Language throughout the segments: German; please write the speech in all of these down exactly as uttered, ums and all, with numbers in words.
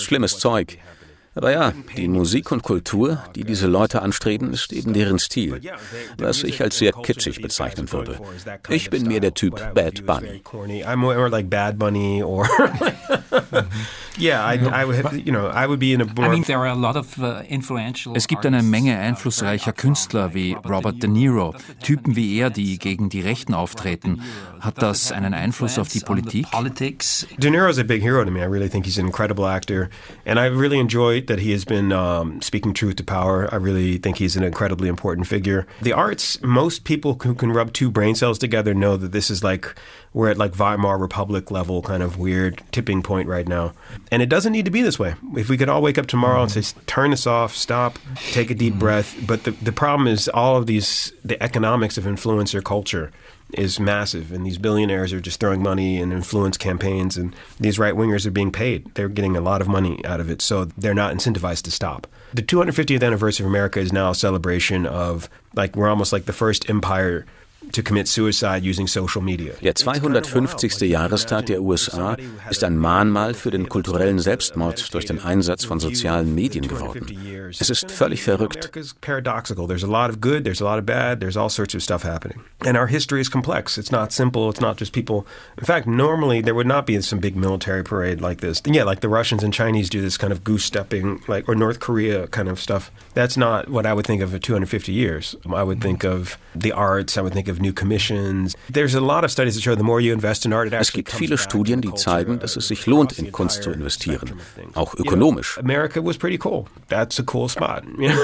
schlimmes Zeug. Aber ja, die Musik und Kultur, die diese Leute anstreben, ist eben deren Stil, was ich als sehr kitschig bezeichnen würde. Ich bin mehr der Typ Bad Bunny. Es gibt eine Menge einflussreicher Künstler wie Robert De Niro, Typen wie er, die gegen die Rechten auftreten. Hat das einen Einfluss auf die Politik? De Niro is a big hero to me. I really think he's an incredible actor, and I really enjoyed that he has been um, speaking truth to power. I really think he's an incredibly important figure. The arts, most people who can rub two brain cells together know that this is like, we're at like Weimar Republic level kind of weird tipping point right now. And it doesn't need to be this way. If we could all wake up tomorrow and say, turn this off, stop, take a deep breath. But the, the problem is all of these, the economics of influencer culture is massive, and these billionaires are just throwing money in influence campaigns, and these right-wingers are being paid. They're getting a lot of money out of it, so they're not incentivized to stop. The two hundred fiftieth anniversary of America is now a celebration of, like, we're almost like the first empire to commit suicide using social media. Der zweihundertfünfzigste Jahrestag der U S A ist ein Mahnmal für den kulturellen Selbstmord durch den Einsatz von sozialen Medien geworden. Es ist völlig verrückt. America's paradoxical. There's a lot of good, there's a lot of bad, there's all sorts of stuff happening. And our history is complex. It's not simple. It's not just people. In fact, normally there would not be some big military parade like this. Yeah, like the Russians and Chinese do this kind of goose stepping, like, or North Korea kind of stuff. That's not what I would think of in two hundred fifty years. I would think of the arts. I would think of new commissions. There's a lot of studies that show the more you invest in art, it Es actually gibt viele Studien, die zeigen, dass es sich lohnt, in Kunst zu investieren, auch ökonomisch. America was pretty cool. That's a cool spot.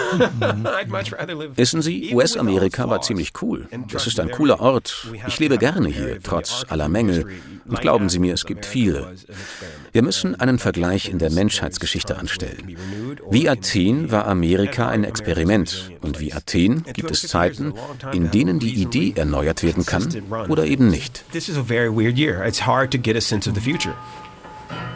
I'd much rather live. Wissen Sie, U S-Amerika war ziemlich cool. Es ist ein cooler Ort. Ich lebe gerne hier, trotz aller Mängel. Und glauben Sie mir, es gibt viele. Wir müssen einen Vergleich in der Menschheitsgeschichte anstellen. Wie Athen war Amerika ein Experiment. Und wie Athen gibt es Zeiten, in denen die Idee erneuert werden kann oder eben nicht. This is a very weird year. It's hard to get a sense of the future.